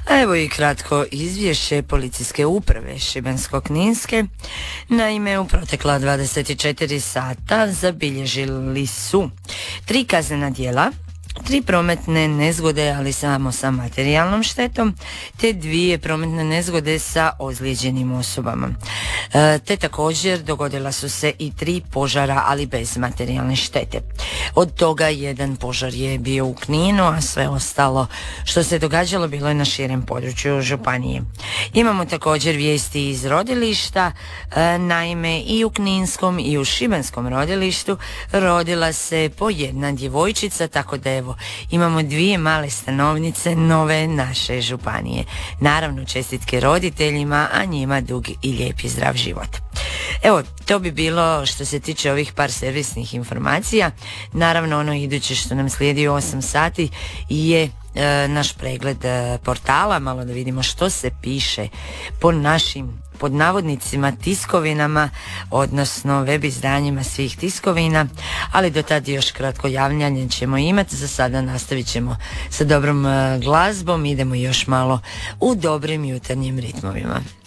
A evo i kratko izvješće policijske uprave Šibensko-kninske. Naime, u protekla 24 sata zabilježili su 3 kaznena djela, 3 prometne nezgode, ali samo sa materijalnom štetom, te 2 prometne nezgode sa ozlijeđenim osobama. Te također dogodila su se i 3 požara, ali bez materijalne štete. Od toga 1 požar je bio u Kninu, a sve ostalo što se događalo bilo je na širem području županije. Imamo također vijesti iz rodilišta. Naime, i u Kninskom i u Šibenskom rodilištu rodila se po 1 djevojčica, tako da evo imamo 2 male stanovnice nove naše županije. Naravno, čestitke roditeljima, a njima dug i lijep i zdrav život. Evo, to bi bilo što se tiče ovih par servisnih informacija. Naravno, ono iduće što nam slijedi u 8 sati je naš pregled portala, malo da vidimo što se piše po našim, pod navodnicima, tiskovinama, odnosno web izdanjima svih tiskovina, ali do tada još kratko javljanje ćemo imati. Za sada nastavit ćemo sa dobrom glazbom, idemo još malo u dobrim jutarnjim ritmovima.